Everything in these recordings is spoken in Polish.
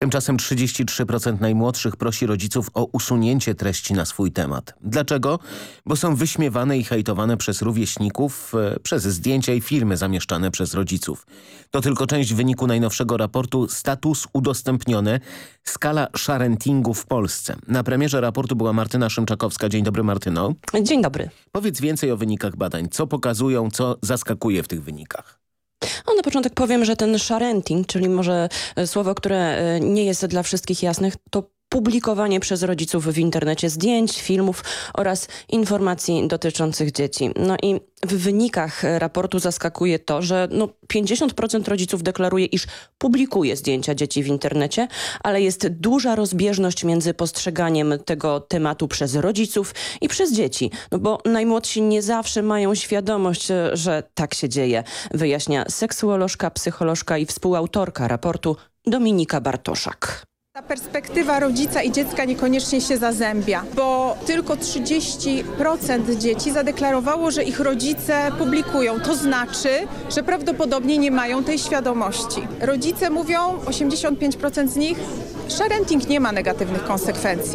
Tymczasem 33% najmłodszych prosi rodziców o usunięcie treści na swój temat. Dlaczego? Bo są wyśmiewane i hejtowane przez rówieśników, przez zdjęcia i filmy zamieszczane przez rodziców. To tylko część wyniku najnowszego raportu Status udostępnione. Skala sharentingu w Polsce. Na premierze raportu była Martyna Szymczakowska. Dzień dobry, Martyno. Dzień dobry. Powiedz więcej o wynikach badań. Co pokazują, co zaskakuje w tych wynikach? Na początek powiem, że ten sharenting, czyli może słowo, które nie jest dla wszystkich jasnych, to publikowanie przez rodziców w internecie zdjęć, filmów oraz informacji dotyczących dzieci. No i w wynikach raportu zaskakuje to, że 50% rodziców deklaruje, iż publikuje zdjęcia dzieci w internecie, ale jest duża rozbieżność między postrzeganiem tego tematu przez rodziców i przez dzieci. Bo najmłodsi nie zawsze mają świadomość, że tak się dzieje, wyjaśnia seksuolożka, psycholożka i współautorka raportu Dominika Bartoszak. Ta perspektywa rodzica i dziecka niekoniecznie się zazębia, bo tylko 30% dzieci zadeklarowało, że ich rodzice publikują. To znaczy, że prawdopodobnie nie mają tej świadomości. Rodzice mówią, 85% z nich, sharenting nie ma negatywnych konsekwencji.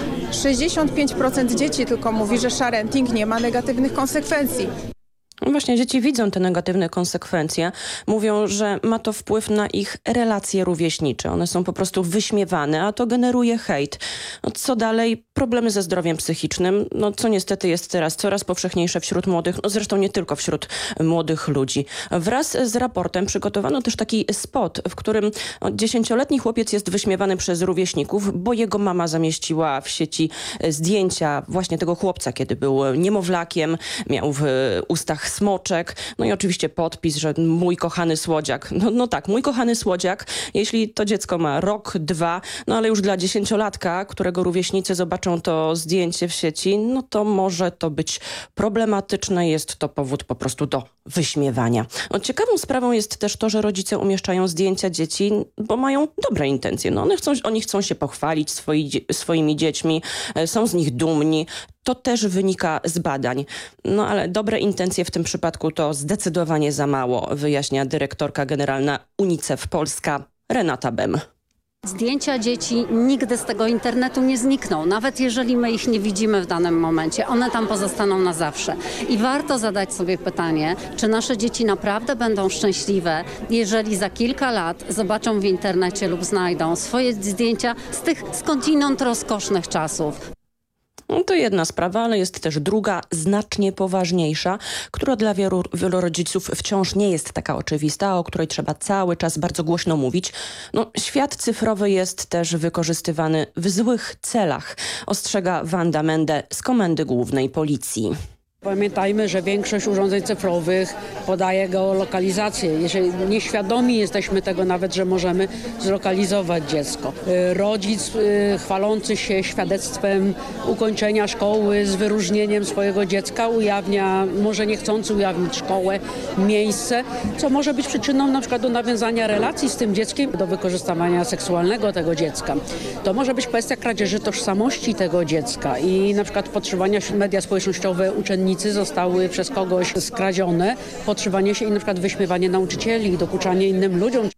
65% dzieci tylko mówi, że sharenting nie ma negatywnych konsekwencji. Właśnie dzieci widzą te negatywne konsekwencje. Mówią, że ma to wpływ na ich relacje rówieśnicze. One są po prostu wyśmiewane, a to generuje hejt. Co dalej? Problemy ze zdrowiem psychicznym, co niestety jest teraz coraz powszechniejsze wśród młodych, zresztą nie tylko wśród młodych ludzi. Wraz z raportem przygotowano też taki spot, w którym 10-letni chłopiec jest wyśmiewany przez rówieśników, bo jego mama zamieściła w sieci zdjęcia właśnie tego chłopca, kiedy był niemowlakiem, miał w ustach smoczek, i oczywiście podpis, że mój kochany słodziak. Tak, mój kochany słodziak, jeśli to dziecko ma rok, 2, ale już dla 10-latka, którego rówieśnicy zobaczą to zdjęcie w sieci, to może to być problematyczne. Jest to powód po prostu do wyśmiewania. Ciekawą sprawą jest też to, że rodzice umieszczają zdjęcia dzieci, bo mają dobre intencje. Oni chcą się pochwalić swoimi dziećmi, są z nich dumni. To też wynika z badań. Ale dobre intencje w tym przypadku to zdecydowanie za mało, wyjaśnia dyrektorka generalna UNICEF Polska Renata Bem. Zdjęcia dzieci nigdy z tego internetu nie znikną, nawet jeżeli my ich nie widzimy w danym momencie. One tam pozostaną na zawsze. I warto zadać sobie pytanie, czy nasze dzieci naprawdę będą szczęśliwe, jeżeli za kilka lat zobaczą w internecie lub znajdą swoje zdjęcia z tych skądinąd rozkosznych czasów. To jedna sprawa, ale jest też druga, znacznie poważniejsza, która dla wielu rodziców wciąż nie jest taka oczywista, o której trzeba cały czas bardzo głośno mówić. Świat cyfrowy jest też wykorzystywany w złych celach, ostrzega Wanda Mende z Komendy Głównej Policji. Pamiętajmy, że większość urządzeń cyfrowych podaje geolokalizację. Jeżeli nieświadomi jesteśmy tego nawet, że możemy zlokalizować dziecko. Rodzic chwalący się świadectwem ukończenia szkoły z wyróżnieniem swojego dziecka ujawnia, może niechcący ujawnić szkołę, miejsce, co może być przyczyną na przykład do nawiązania relacji z tym dzieckiem, do wykorzystywania seksualnego tego dziecka. To może być kwestia kradzieży tożsamości tego dziecka i na przykład podszywania się media społecznościowe uczennicy zostały przez kogoś skradzione, podszywanie się i na przykład wyśmiewanie nauczycieli, dokuczanie innym ludziom.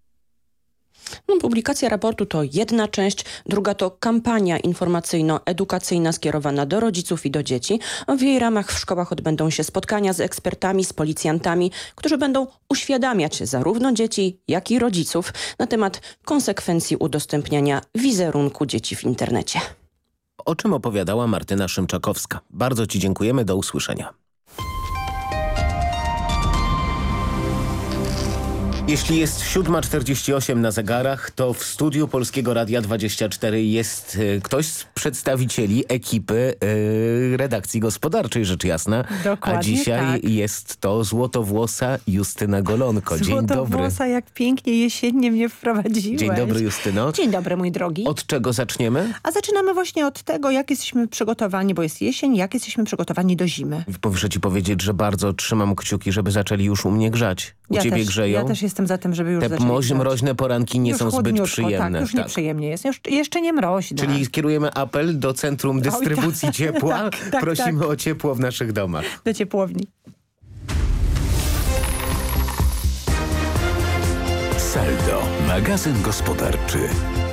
Publikacja raportu to jedna część, druga to kampania informacyjno-edukacyjna skierowana do rodziców i do dzieci. W jej ramach w szkołach odbędą się spotkania z ekspertami, z policjantami, którzy będą uświadamiać zarówno dzieci, jak i rodziców na temat konsekwencji udostępniania wizerunku dzieci w internecie. O czym opowiadała Martyna Szymczakowska. Bardzo Ci dziękujemy, do usłyszenia. Jeśli jest 7:48 na zegarach, to w studiu Polskiego Radia 24 jest ktoś z przedstawicieli ekipy redakcji gospodarczej, rzecz jasna. Dokładnie a dzisiaj tak. Jest to złotowłosa Justyna Golonko. Dzień dobry. Złotowłosa, jak pięknie jesiennie mnie wprowadziłeś. Dzień dobry, Justyno. Dzień dobry, mój drogi. Od czego zaczniemy? A zaczynamy właśnie od tego, jak jesteśmy przygotowani, bo jest jesień, jak jesteśmy przygotowani do zimy. Muszę Ci powiedzieć, że bardzo trzymam kciuki, żeby zaczęli już u mnie grzać. U Ciebie też, grzeją? Ja też jestem za tym, żeby już Te mroźne poranki nie już są zbyt przyjemne. Tak, już nieprzyjemnie jest. Jeszcze nie mroźno. Czyli skierujemy apel do Centrum Dystrybucji Ciepła. Tak, Prosimy o ciepło w naszych domach. Do ciepłowni. Saldo, magazyn gospodarczy.